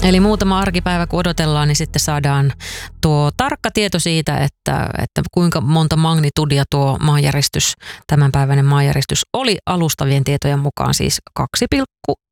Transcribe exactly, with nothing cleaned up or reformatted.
Eli muutama arkipäivä kun odotellaan, niin sitten saadaan tuo tarkka tieto siitä, että, että kuinka monta magnitudia tuo maanjäristys, tämänpäiväinen maanjäristys oli alustavien tietojen mukaan siis kaksi pilkku